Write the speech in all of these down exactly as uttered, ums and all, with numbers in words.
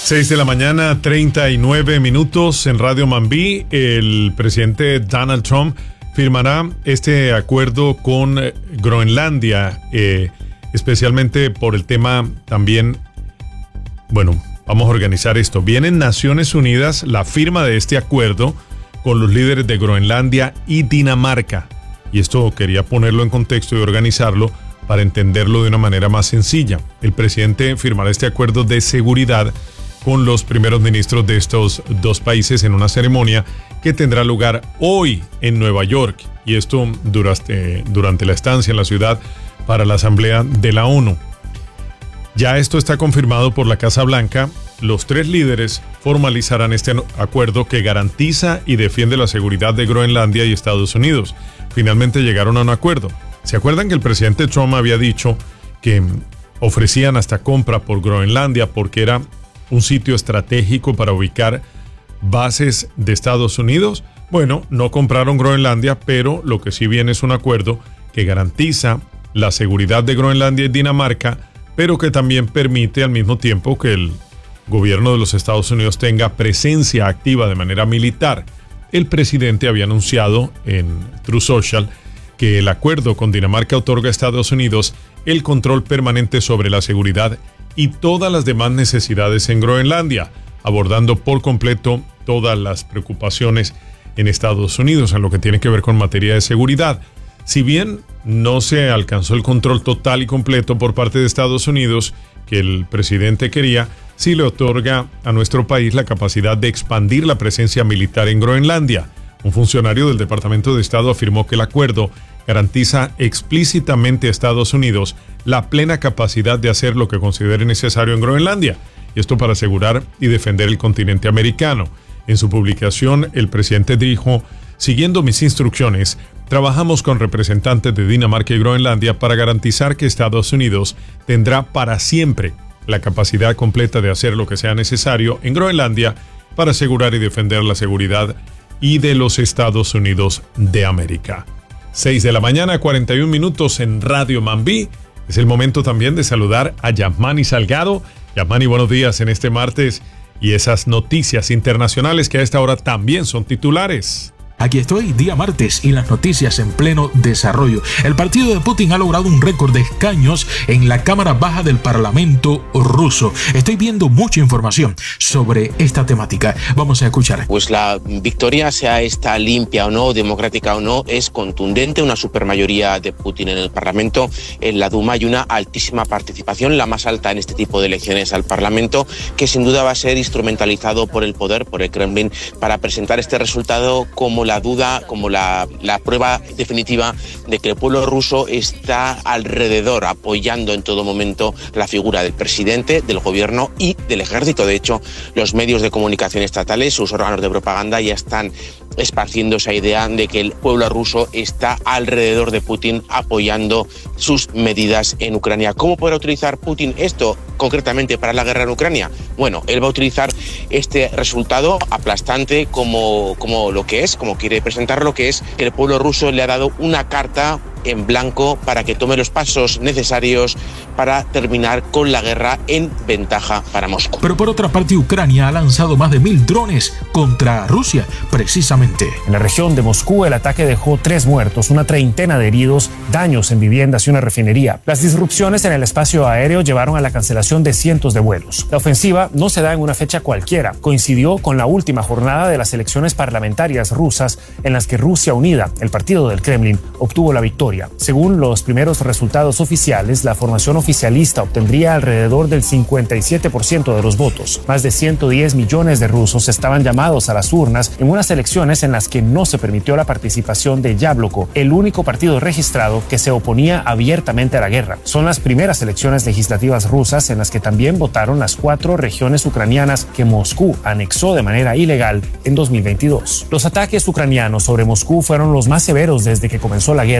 seis de la mañana, treinta y nueve minutos en Radio Mambí. El presidente Donald Trump firmará este acuerdo con Groenlandia, eh, especialmente por el tema también, bueno, vamos a organizar esto. Viene en Naciones Unidas la firma de este acuerdo con los líderes de Groenlandia y Dinamarca. Y esto quería ponerlo en contexto y organizarlo para entenderlo de una manera más sencilla. El presidente firmará este acuerdo de seguridad con los primeros ministros de estos dos países en una ceremonia que tendrá lugar hoy en Nueva York. Y esto durante, durante la estancia en la ciudad para la Asamblea de la ONU. Ya esto está confirmado por la Casa Blanca. Los tres líderes formalizarán este acuerdo que garantiza y defiende la seguridad de Groenlandia y Estados Unidos. Finalmente llegaron a un acuerdo. ¿Se acuerdan que el presidente Trump había dicho que ofrecían hasta compra por Groenlandia porque era un sitio estratégico para ubicar bases de Estados Unidos? Bueno, no compraron Groenlandia, pero lo que sí viene es un acuerdo que garantiza la seguridad de Groenlandia y Dinamarca, pero que también permite al mismo tiempo que el gobierno de los Estados Unidos tenga presencia activa de manera militar. El presidente había anunciado en Truth Social que el acuerdo con Dinamarca otorga a Estados Unidos el control permanente sobre la seguridad y todas las demás necesidades en Groenlandia, abordando por completo todas las preocupaciones en Estados Unidos en lo que tiene que ver con materia de seguridad. Si bien no se alcanzó el control total y completo por parte de Estados Unidos que el presidente quería, sí le otorga a nuestro país la capacidad de expandir la presencia militar en Groenlandia. Un funcionario del Departamento de Estado afirmó que el acuerdo garantiza explícitamente a Estados Unidos la plena capacidad de hacer lo que considere necesario en Groenlandia, y esto para asegurar y defender el continente americano. En su publicación, el presidente dijo: siguiendo mis instrucciones, trabajamos con representantes de Dinamarca y Groenlandia para garantizar que Estados Unidos tendrá para siempre la capacidad completa de hacer lo que sea necesario en Groenlandia para asegurar y defender la seguridad y de los Estados Unidos de América. seis de la mañana, cuarenta y un minutos en Radio Mambí. Es el momento también de saludar a Yasmani Salgado. Yasmani, buenos días en este martes y esas noticias internacionales que a esta hora también son titulares. Aquí estoy, día martes, y las noticias en pleno desarrollo. El partido de Putin ha logrado un récord de escaños en la Cámara Baja del Parlamento ruso. Estoy viendo mucha información sobre esta temática. Vamos a escuchar. Pues la victoria, sea esta limpia o no, democrática o no, es contundente. Una supermayoría de Putin en el Parlamento, en la Duma, y una altísima participación, la más alta en este tipo de elecciones al Parlamento, que sin duda va a ser instrumentalizado por el poder, por el Kremlin, para presentar este resultado como la duda, como la, la prueba definitiva de que el pueblo ruso está alrededor, apoyando en todo momento la figura del presidente, del gobierno y del ejército. De hecho, los medios de comunicación estatales, sus órganos de propaganda, ya están esparciendo esa idea de que el pueblo ruso está alrededor de Putin, apoyando sus medidas en Ucrania. ¿Cómo podrá utilizar Putin esto concretamente para la guerra en Ucrania? Bueno, él va a utilizar este resultado aplastante como, como lo que es, como quiere presentar lo que es, que el pueblo ruso le ha dado una carta en blanco para que tome los pasos necesarios para terminar con la guerra en ventaja para Moscú. Pero por otra parte, Ucrania ha lanzado más de mil drones contra Rusia, precisamente. En la región de Moscú, el ataque dejó tres muertos, una treintena de heridos, daños en viviendas y una refinería. Las disrupciones en el espacio aéreo llevaron a la cancelación de cientos de vuelos. La ofensiva no se da en una fecha cualquiera. Coincidió con la última jornada de las elecciones parlamentarias rusas, en las que Rusia Unida, el partido del Kremlin, obtuvo la victoria. Según los primeros resultados oficiales, la formación oficialista obtendría alrededor del cincuenta y siete por ciento de los votos. Más de ciento diez millones de rusos estaban llamados a las urnas en unas elecciones en las que no se permitió la participación de Yabloko, el único partido registrado que se oponía abiertamente a la guerra. Son las primeras elecciones legislativas rusas en las que también votaron las cuatro regiones ucranianas que Moscú anexó de manera ilegal en dos mil veintidós. Los ataques ucranianos sobre Moscú fueron los más severos desde que comenzó la guerra y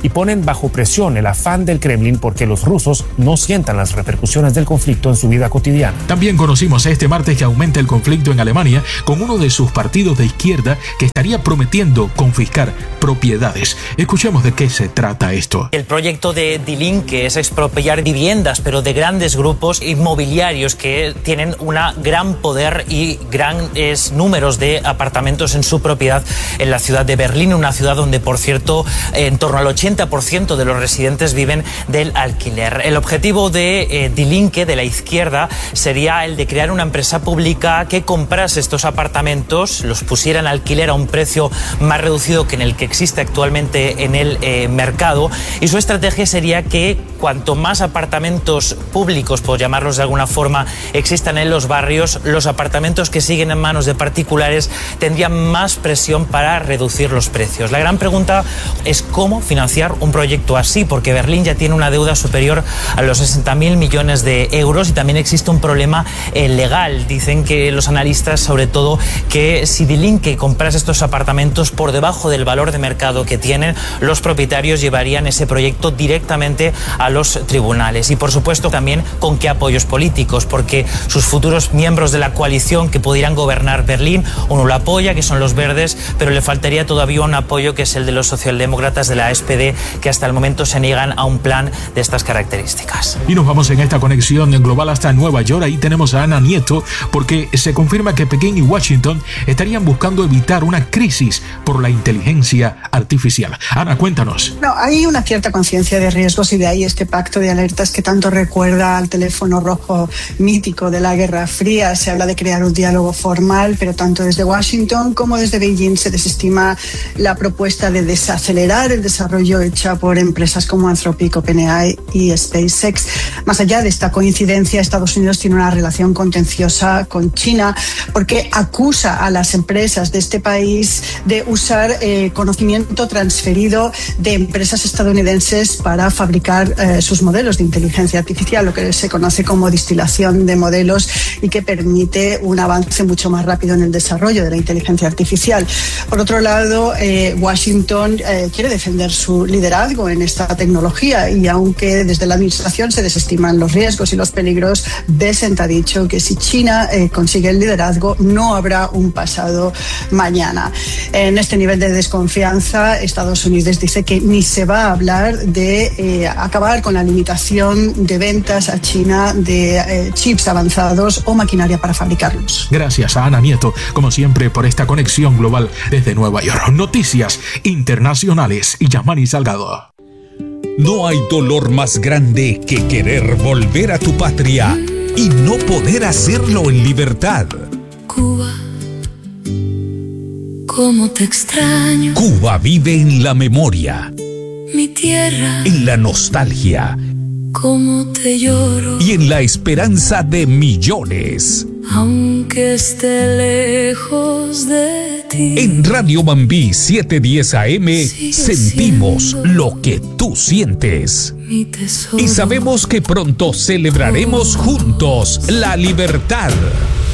y ponen bajo presión el afán del Kremlin porque los rusos no sientan las repercusiones del conflicto en su vida cotidiana. También conocimos este martes que aumenta el conflicto en Alemania con uno de sus partidos de izquierda que estaría prometiendo confiscar propiedades. Escuchemos de qué se trata esto. El proyecto de Die Linke es expropiar viviendas, pero de grandes grupos inmobiliarios que tienen un gran poder y grandes números de apartamentos en su propiedad en la ciudad de Berlín, una ciudad donde, por cierto, en torno al ochenta por ciento de los residentes viven del alquiler. El objetivo de eh, Die Linke, de la izquierda, sería el de crear una empresa pública que comprase estos apartamentos, los pusiera en alquiler a un precio más reducido que en el que existe actualmente en el eh, mercado, y su estrategia sería que cuanto más apartamentos públicos, por llamarlos de alguna forma, existan en los barrios, los apartamentos que siguen en manos de particulares tendrían más presión para reducir los precios. La gran pregunta es cómo financiar un proyecto así, porque Berlín ya tiene una deuda superior a los sesenta mil millones de euros y también existe un problema eh, legal. Dicen que los analistas, sobre todo, que si Die Linke comprase estos apartamentos por debajo del valor de mercado que tienen, los propietarios llevarían ese proyecto directamente a los tribunales. Y por supuesto también con qué apoyos políticos, porque sus futuros miembros de la coalición que pudieran gobernar Berlín, uno lo apoya, que son los verdes, pero le faltaría todavía un apoyo que es el de los socialdemócratas de la S P D, que hasta el momento se niegan a un plan de estas características. Y nos vamos en esta conexión global hasta Nueva York. Ahí tenemos a Ana Nieto, porque se confirma que Pekín y Washington estarían buscando evitar una crisis por la inteligencia artificial. Ana, cuéntanos. No, hay una cierta conciencia de riesgos y de ahí este pacto de alertas que tanto recuerda al teléfono rojo mítico de la Guerra Fría. Se habla de crear un diálogo formal, pero tanto desde Washington como desde Beijing se desestima la propuesta de desacelerar el desarrollo hecha por empresas como Anthropic, OpenAI y SpaceX. Más allá de esta coincidencia, Estados Unidos tiene una relación contenciosa con China porque acusa a las empresas de este país de usar eh, conocimiento transferido de empresas estadounidenses para fabricar eh, sus modelos de inteligencia artificial, lo que se conoce como distilación de modelos y que permite un avance mucho más rápido en el desarrollo de la inteligencia artificial. Por otro lado, eh, Washington eh, quiere defender su liderazgo en esta tecnología y aunque desde la administración se desestiman los riesgos y los peligros, Bessent ha dicho que si China eh, consigue el liderazgo no habrá un pasado mañana. En este nivel de desconfianza, Estados Unidos dice que ni se va a hablar de eh, acabar con la limitación de ventas a China de eh, chips avanzados o maquinaria para fabricarlos. Gracias a Ana Nieto, como siempre, por esta conexión global desde Nueva York. Noticias internacionales y Yamani Salgado. No hay dolor más grande que querer volver a tu patria y no poder hacerlo en libertad. Cuba, cómo te extraño. Cuba vive en la memoria, mi tierra, en la nostalgia, cómo te lloro y en la esperanza de millones. Aunque esté lejos de ti. En Radio Mambí setecientos diez A M sentimos lo que tú sientes. Mi tesoro. Y sabemos que pronto celebraremos juntos la libertad.